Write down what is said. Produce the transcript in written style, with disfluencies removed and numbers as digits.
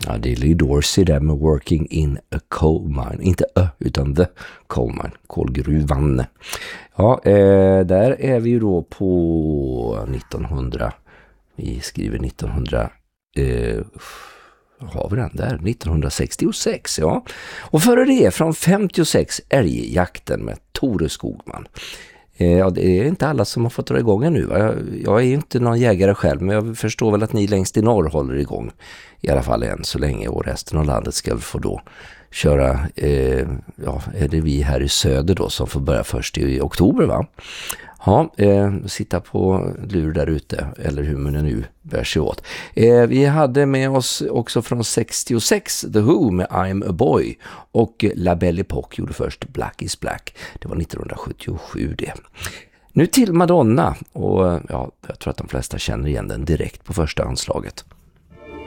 Ja, det är Lee Dorsey där med Working in a Coal Mine. Inte utan The Coal Mine, kolgruvan. Ja, där är vi ju då på 1900. Vi skriver 1900. Har vi den där? 1966, ja. Och före det, från 56, älgjakten med Tore Skogman. Ja, det är inte alla som har fått dra igång ännu. Jag är ju inte någon jägare själv, men jag förstår väl att ni längst i norr håller igång. I alla fall än så länge, och resten av landet ska vi få då köra, är det vi här i söder då som får börja först i oktober, va? Ja, sitta på lur där ute, eller hur man nu bär sig åt. Vi hade med oss också från 66 The Who med I'm a Boy, och La Belle Époque gjorde först Black is Black. Det var 1977 det. Nu till Madonna, och ja, jag tror att de flesta känner igen den direkt på första anslaget.